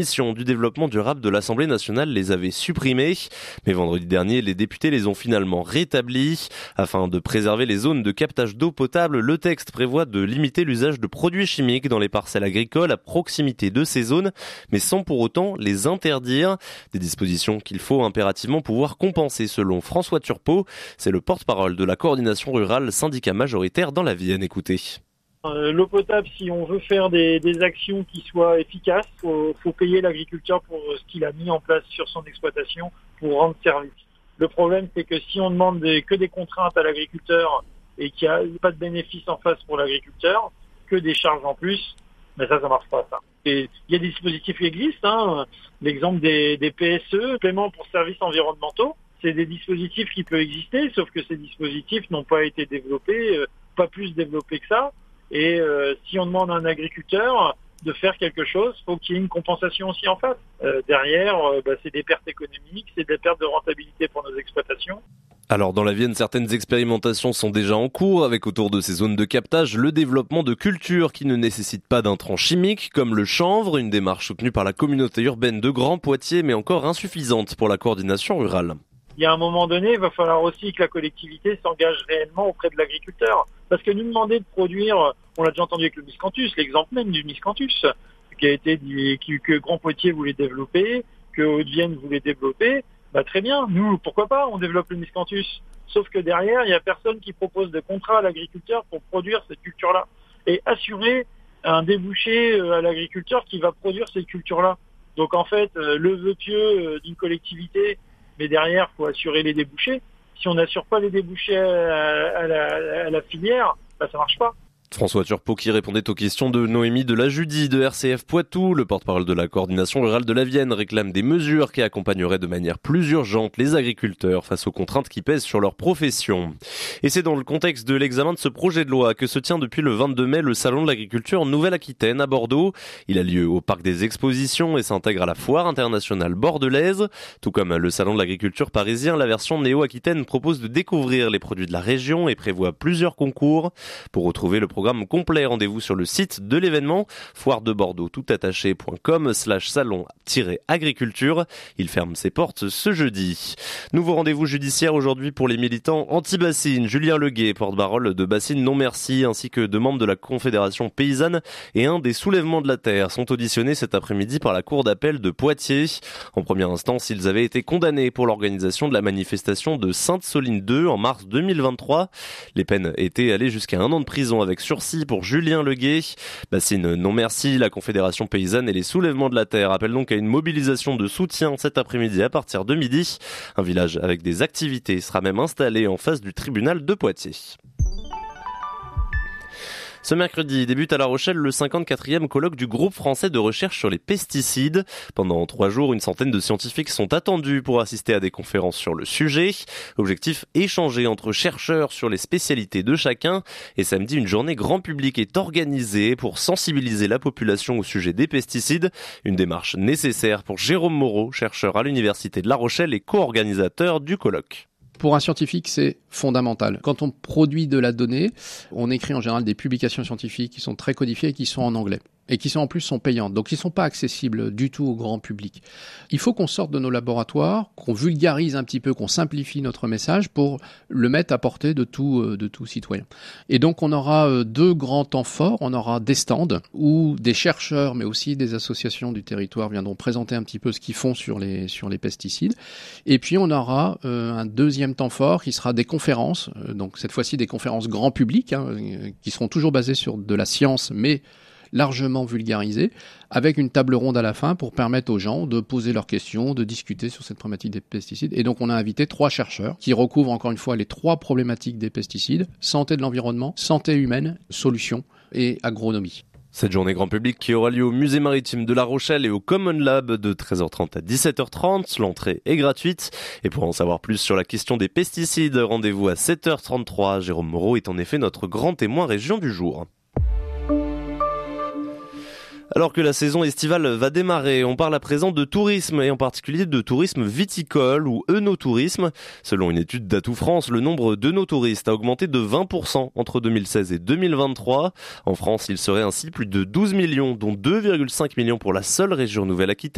Commission du développement durable de l'Assemblée nationale les avait supprimés, mais vendredi dernier, les députés les ont finalement rétablis. Afin de préserver les zones de captage d'eau potable, le texte prévoit de limiter l'usage de produits chimiques dans les parcelles agricoles à proximité de ces zones, mais sans pour autant les interdire. Des dispositions qu'il faut impérativement pouvoir compenser selon François Turpot. C'est le porte-parole de la coordination rurale, syndicat majoritaire dans la Vienne. Écoutez. L'eau potable, si on veut faire des actions qui soient efficaces, faut payer l'agriculteur pour ce qu'il a mis en place sur son exploitation pour rendre service. Le problème, c'est que si on demande que des contraintes à l'agriculteur et qu'il n'y a pas de bénéfice en face pour l'agriculteur, que des charges en plus, mais ça marche pas, ça. Et il y a des dispositifs qui existent, l'exemple des PSE, paiement pour services environnementaux, c'est des dispositifs qui peuvent exister, sauf que ces dispositifs n'ont pas été développés, pas plus développés que ça. Et si on demande à un agriculteur de faire quelque chose, faut qu'il y ait une compensation aussi en face. Derrière, c'est des pertes économiques, c'est des pertes de rentabilité pour nos exploitations. Alors dans la Vienne, certaines expérimentations sont déjà en cours avec autour de ces zones de captage le développement de cultures qui ne nécessitent pas d'intrants chimiques comme le chanvre, une démarche soutenue par la communauté urbaine de Grand Poitiers mais encore insuffisante pour la coordination rurale. Il y a un moment donné, il va falloir aussi que la collectivité s'engage réellement auprès de l'agriculteur. Parce que nous demander de produire, on l'a déjà entendu avec le miscanthus, l'exemple même du miscanthus, que Grand Poitiers voulait développer, que Haute-Vienne voulait développer, très bien, nous, pourquoi pas, on développe le miscanthus. Sauf que derrière, il n'y a personne qui propose de contrat à l'agriculteur pour produire cette culture-là. Et assurer un débouché à l'agriculteur qui va produire cette culture-là. Donc en fait, le vœu pieux d'une collectivité, mais derrière, il faut assurer les débouchés. Si on n'assure pas les débouchés à la filière, ça marche pas. François Turpot qui répondait aux questions de Noémie de la Judie de RCF Poitou. Le porte-parole de la coordination rurale de la Vienne réclame des mesures qui accompagneraient de manière plus urgente les agriculteurs face aux contraintes qui pèsent sur leur profession. Et c'est dans le contexte de l'examen de ce projet de loi que se tient depuis le 22 mai le Salon de l'agriculture Nouvelle-Aquitaine à Bordeaux. Il a lieu au Parc des Expositions et s'intègre à la Foire internationale bordelaise. Tout comme le Salon de l'agriculture parisien, la version néo-aquitaine propose de découvrir les produits de la région et prévoit plusieurs concours. Pour retrouver le programme complet, rendez-vous sur le site de l'événement foiredebordeaux.com/salon-agriculture. Il ferme ses portes ce jeudi. Nouveau rendez-vous judiciaire aujourd'hui pour les militants anti-bassines. Julien Leguet, porte-parole de Bassines Non Merci, ainsi que deux membres de la Confédération paysanne et un des soulèvements de la terre sont auditionnés cet après-midi par la cour d'appel de Poitiers. En première instance, ils avaient été condamnés pour l'organisation de la manifestation de Sainte-Soline 2 en mars 2023. Les peines étaient allées jusqu'à 1 an de prison avec sursis pour Julien Leguet. Bassines Non Merci, la Confédération paysanne et les soulèvements de la terre appellent donc à une mobilisation de soutien cet après-midi à partir de midi. Un village avec des activités sera même installé en face du tribunal de Poitiers. Ce mercredi débute à La Rochelle le 54e colloque du groupe français de recherche sur les pesticides. Pendant 3 jours, une centaine de scientifiques sont attendus pour assister à des conférences sur le sujet. Objectif, échanger entre chercheurs sur les spécialités de chacun. Et samedi, une journée grand public est organisée pour sensibiliser la population au sujet des pesticides. Une démarche nécessaire pour Jérôme Moreau, chercheur à l'Université de La Rochelle et co-organisateur du colloque. Pour un scientifique, c'est fondamental. Quand on produit de la donnée, on écrit en général des publications scientifiques qui sont très codifiées et qui sont en anglais. Et qui en plus sont payantes. Donc ils sont pas accessibles du tout au grand public. Il faut qu'on sorte de nos laboratoires, qu'on vulgarise un petit peu, qu'on simplifie notre message pour le mettre à portée de tout citoyen. Et donc on aura 2 grands temps forts. On aura des stands où des chercheurs, mais aussi des associations du territoire viendront présenter un petit peu ce qu'ils font sur les pesticides. Et puis on aura un deuxième temps fort qui sera des conférences. Donc cette fois-ci des conférences grand public, qui seront toujours basées sur de la science, mais largement vulgarisé, avec une table ronde à la fin pour permettre aux gens de poser leurs questions, de discuter sur cette problématique des pesticides. Et donc on a invité 3 chercheurs qui recouvrent encore une fois les 3 problématiques des pesticides: santé de l'environnement, santé humaine, solutions et agronomie. Cette journée grand public qui aura lieu au musée maritime de La Rochelle et au Common Lab de 13h30 à 17h30. L'entrée est gratuite. Et pour en savoir plus sur la question des pesticides, rendez-vous à 7h33. Jérôme Moreau est en effet notre grand témoin région du jour. Alors que la saison estivale va démarrer, on parle à présent de tourisme et en particulier de tourisme viticole ou œnotourisme. Selon une étude d'Atout France, le nombre d'œnotouristes a augmenté de 20% entre 2016 et 2023. En France, il serait ainsi plus de 12 millions, dont 2,5 millions pour la seule région Nouvelle-Aquitaine.